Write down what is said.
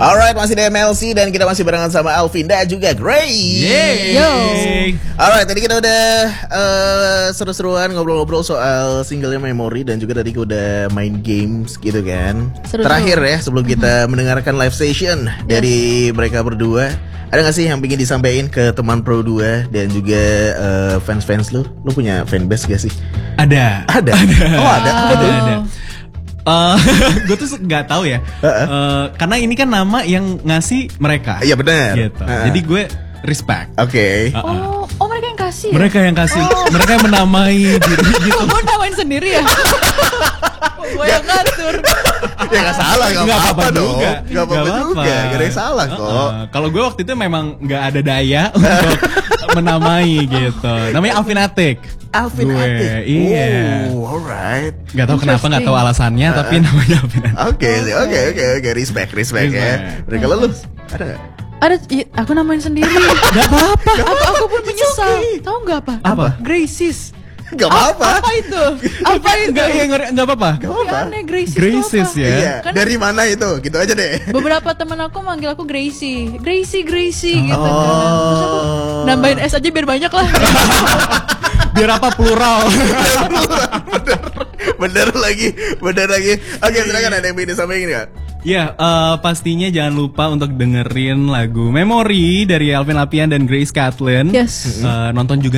Alright, masih di MLC dan kita masih barengan sama Alvin dan juga Grace. Yo. Alright, tadi kita udah seru-seruan ngobrol-ngobrol soal singlenya Memory dan juga tadi kita udah main games gitu kan. Seru-seru. Terakhir ya sebelum kita mendengarkan live session dari mereka berdua, ada gak sih yang ingin disampaikan ke teman Pro 2 dan juga fans-fans lu? Lu punya fanbase gak sih? Ada. Oh ada. Ada. Gue tuh nggak tahu ya, karena ini kan nama yang ngasih mereka. Iya benar. Gitu. Jadi gue respect. Oke. Oh mereka yang kasih. Ya? Mereka yang kasih, mereka yang menamai diri gitu. Kok gue namain sendiri ya? Gue yang ngatur. Ya gak salah, gak apa-apa dong. juga. Gak apa-apa juga, gak ada yang salah kok. Kalau gue waktu itu memang nggak ada daya untuk menamai gitu. Namanya Alvin Atik. Alvin Atik. Iya. Oh, alright. Gak tahu kenapa, nggak tahu alasannya, tapi namanya Alvin Atik. Oke, respect ya. Mereka lu ada gak? Ada, aku namain sendiri. Gak apa-apa. Aku pun menyesal. Tahu nggak apa? Apa? Graces. Gak apa-apa. Apa itu? Apa itu? Nggak apa-apa. Gak apa-apa. Aneh, Graces. Graces itu apa? ya. Iya, Kan- dari mana itu? Gitu aja deh. Beberapa teman aku manggil aku Gracie gitu Oh. kan. Terus aku nambahin S aja biar banyak lah. Biar apa plural? Bener lagi. Oke, silakan ada yang ingin disampaikan gak? Ya, pastinya jangan lupa untuk dengerin lagu Memory dari Alvin Appian dan Grace Catlin. Yes. Nonton juga